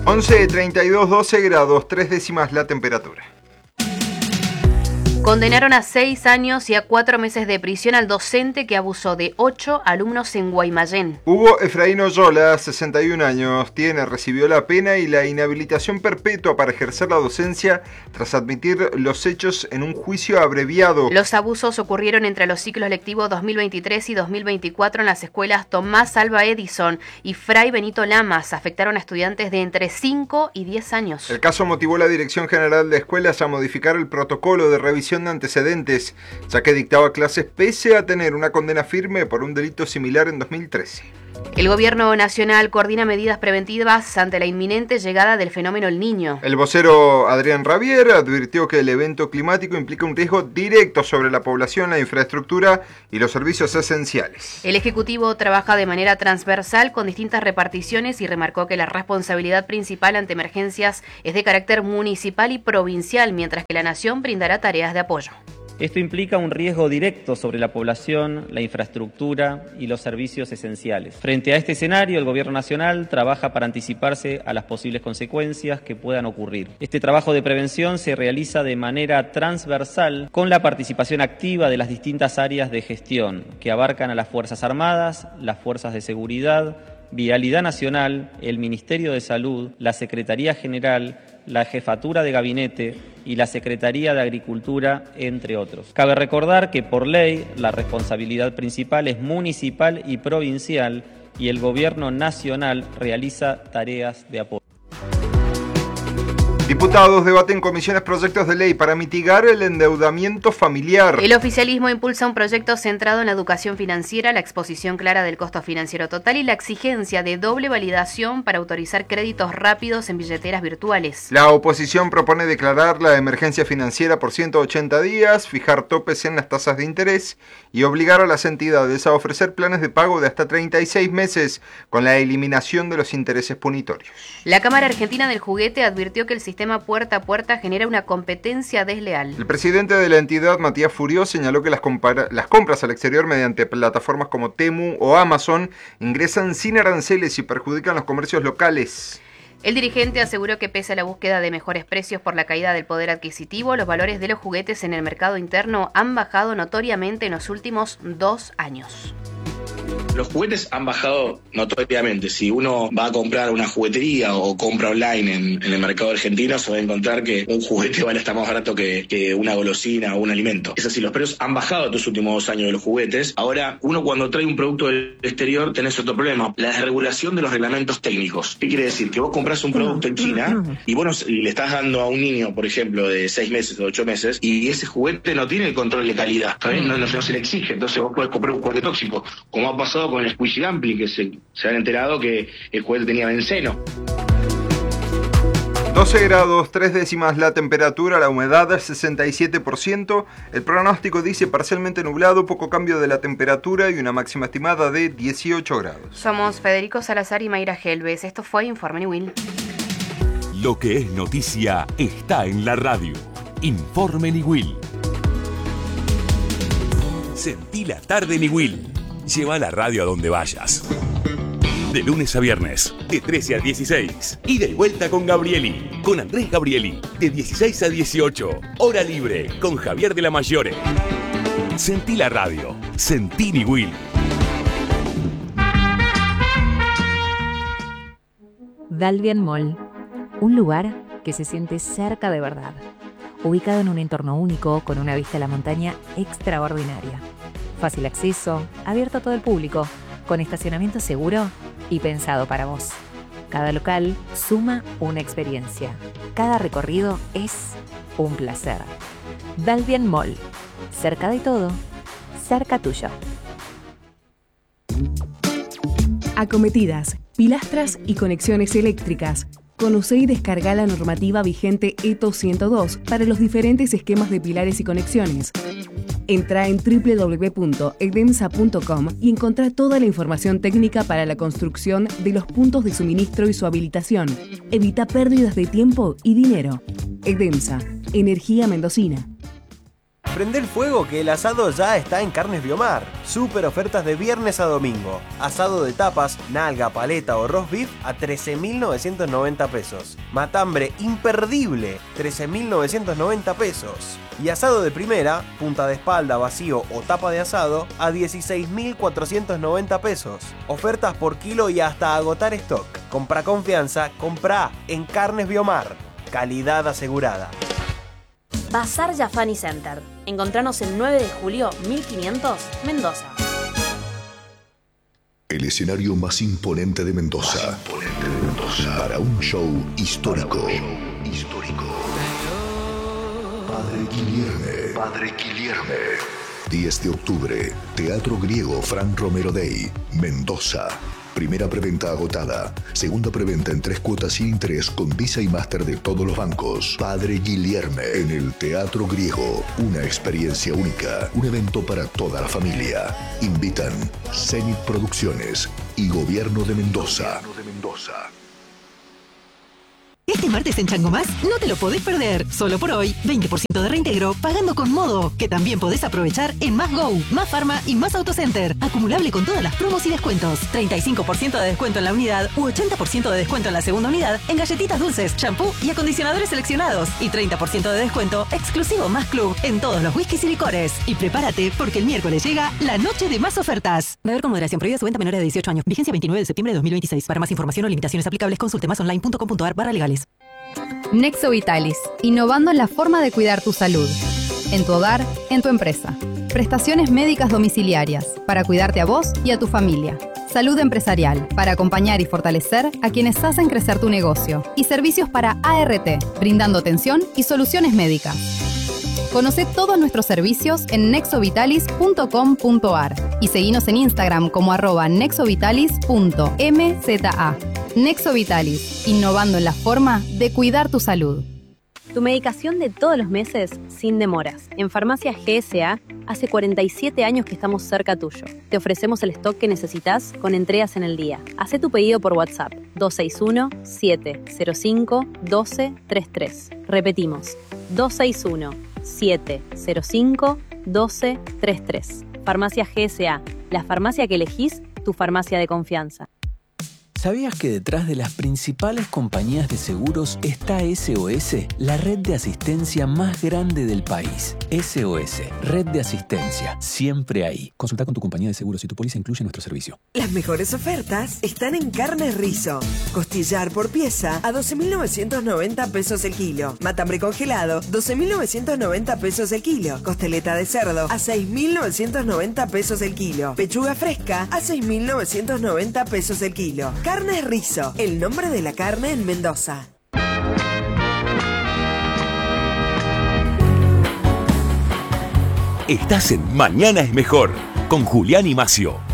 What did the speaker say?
11:32, 12 grados, 3 décimas la temperatura. Condenaron a 6 años y a 4 meses de prisión al docente que abusó de 8 alumnos en Guaymallén. Hugo Efraín Oyola, 61 años, recibió la pena y la inhabilitación perpetua para ejercer la docencia tras admitir los hechos en un juicio abreviado. Los abusos ocurrieron entre los ciclos lectivos 2023 y 2024 en las escuelas Tomás Alva Edison y Fray Benito Lamas. Afectaron a estudiantes de entre 5 y 10 años. El caso motivó a la Dirección General de Escuelas a modificar el protocolo de revisión de antecedentes, ya que dictaba clases pese a tener una condena firme por un delito similar en 2013. El gobierno nacional coordina medidas preventivas ante la inminente llegada del fenómeno El Niño. El vocero Adrián Rabier advirtió que el evento climático implica un riesgo directo sobre la población, la infraestructura y los servicios esenciales. El Ejecutivo trabaja de manera transversal con distintas reparticiones y remarcó que la responsabilidad principal ante emergencias es de carácter municipal y provincial, mientras que la Nación brindará tareas de apoyo. Esto implica un riesgo directo sobre la población, la infraestructura y los servicios esenciales. Frente a este escenario, el Gobierno Nacional trabaja para anticiparse a las posibles consecuencias que puedan ocurrir. Este trabajo de prevención se realiza de manera transversal con la participación activa de las distintas áreas de gestión que abarcan a las Fuerzas Armadas, las Fuerzas de Seguridad, Vialidad Nacional, el Ministerio de Salud, la Secretaría General, la Jefatura de Gabinete y la Secretaría de Agricultura, entre otros. Cabe recordar que por ley la responsabilidad principal es municipal y provincial y el Gobierno Nacional realiza tareas de apoyo. Diputados debaten comisiones proyectos de ley para mitigar el endeudamiento familiar. El oficialismo impulsa un proyecto centrado en la educación financiera, la exposición clara del costo financiero total y la exigencia de doble validación para autorizar créditos rápidos en billeteras virtuales. La oposición propone declarar la emergencia financiera por 180 días, fijar topes en las tasas de interés y obligar a las entidades a ofrecer planes de pago de hasta 36 meses con la eliminación de los intereses punitorios. La Cámara Argentina del Juguete advirtió que el sistema puerta a puerta genera una competencia desleal. El presidente de la entidad, Matías Furió, señaló que las compras al exterior mediante plataformas como Temu o Amazon ingresan sin aranceles y perjudican los comercios locales. El dirigente aseguró que pese a la búsqueda de mejores precios por la caída del poder adquisitivo, los valores de los juguetes en el mercado interno han bajado notoriamente en los últimos 2 años. Los juguetes han bajado notoriamente. Si uno va a comprar una juguetería o compra online en el mercado argentino, se va a encontrar que un juguete vale hasta más barato que una golosina o un alimento. Es así, los precios han bajado estos últimos 2 años de los juguetes. Ahora, uno cuando trae un producto del exterior, tenés otro problema: la desregulación de los reglamentos técnicos. ¿Qué quiere decir? Que vos comprás un producto en China y vos le estás dando a un niño, por ejemplo, de 6 meses o 8 meses, y ese juguete no tiene el control de calidad. ¿También? No se le exige. Entonces vos podés comprar un juguete tóxico, como ha pasado con el Squishy Dumpling, que se han enterado que el juguete tenía benceno. 12 grados, 3 décimas la temperatura, la humedad 67%. El pronóstico dice parcialmente nublado, poco cambio de la temperatura y una máxima estimada de 18 grados. Somos Federico Salazar y Mayra Helves. Esto fue Informe Niwil. Lo que es noticia está en la radio. Informe Niwil. Sentí la tarde Niwil. Lleva la radio a donde vayas. De lunes a viernes, de 13 a 16. Ida y vuelta con Gabrieli. Con Andrés Gabrieli. De 16 a 18. Hora libre con Javier de la Mayore. Sentí la radio. Sentí Niwil. Dalvian Mall. Un lugar que se siente cerca de verdad. Ubicado en un entorno único con una vista a la montaña extraordinaria. Fácil acceso, abierto a todo el público, con estacionamiento seguro y pensado para vos. Cada local suma una experiencia. Cada recorrido es un placer. Dalvian Mall. Cerca de todo, cerca tuyo. Acometidas, pilastras y conexiones eléctricas. Conocé y descarga la normativa vigente ETO 102 para los diferentes esquemas de pilares y conexiones. Entra en www.edemsa.com y encontrá toda la información técnica para la construcción de los puntos de suministro y su habilitación. Evita pérdidas de tiempo y dinero. Edemsa, energía mendocina. Prende el fuego que el asado ya está en Carnes Biomar. Super ofertas de viernes a domingo. Asado de tapas, nalga, paleta o roast beef a 13.990 pesos. Matambre imperdible, 13.990 pesos. Y asado de primera, punta de espalda, vacío o tapa de asado a 16.490 pesos. Ofertas por kilo y hasta agotar stock. Compra confianza, compra en Carnes Biomar. Calidad asegurada. Bazar Jafani Center. Encontranos el 9 de julio 1500, Mendoza. El escenario más imponente de Mendoza. Para un show histórico. Padre Guilherme. 10 de octubre, Teatro Griego Fran Romero Day, Mendoza. Primera preventa agotada. Segunda preventa en 3 cuotas sin interés con Visa y Master de todos los bancos. Padre Guilherme en el Teatro Griego. Una experiencia única. Un evento para toda la familia. Invitan Zenit Producciones y Gobierno de Mendoza. Este martes en Chango Más no te lo podés perder. Solo por hoy, 20% de reintegro pagando con Modo, que también podés aprovechar en Más Go, Más Pharma y Más Autocenter. Acumulable con todas las promos y descuentos. 35% de descuento en la unidad u 80% de descuento en la segunda unidad en galletitas dulces, shampoo y acondicionadores seleccionados. Y 30% de descuento exclusivo Más Club en todos los whiskies y licores. Y prepárate porque el miércoles llega la noche de más ofertas. Beber con moderación. Prohibida su venta a menores de 18 años. Vigencia 29 de septiembre de 2026. Para más información o limitaciones aplicables, consulte masonline.com.ar/legales. Nexo Vitalis, innovando en la forma de cuidar tu salud. En tu hogar, en tu empresa. Prestaciones médicas domiciliarias, para cuidarte a vos y a tu familia. Salud empresarial, para acompañar y fortalecer a quienes hacen crecer tu negocio. Y servicios para ART, brindando atención y soluciones médicas. Conoce todos nuestros servicios en nexovitalis.com.ar y seguinos en Instagram como @nexovitalis.mza. Nexo Vitalis, innovando en la forma de cuidar tu salud. Tu medicación de todos los meses sin demoras. En Farmacia GSA, hace 47 años que estamos cerca tuyo. Te ofrecemos el stock que necesitas con entregas en el día. Hacé tu pedido por WhatsApp 261-705-1233. Repetimos, 261-705-1233. Farmacia GSA, la farmacia que elegís, tu farmacia de confianza. ¿Sabías que detrás de las principales compañías de seguros está SOS, la red de asistencia más grande del país? SOS, red de asistencia, siempre ahí. Consulta con tu compañía de seguros si tu póliza incluye nuestro servicio. Las mejores ofertas están en Carnes Rizo. Costillar por pieza a 12.990 pesos el kilo. Matambre congelado, 12.990 pesos el kilo. Costeleta de cerdo a 6.990 pesos el kilo. Pechuga fresca a 6.990 pesos el kilo. Carnes Rizo, el nombre de la carne en Mendoza. Estás en Mañana es Mejor con Julián y Macio.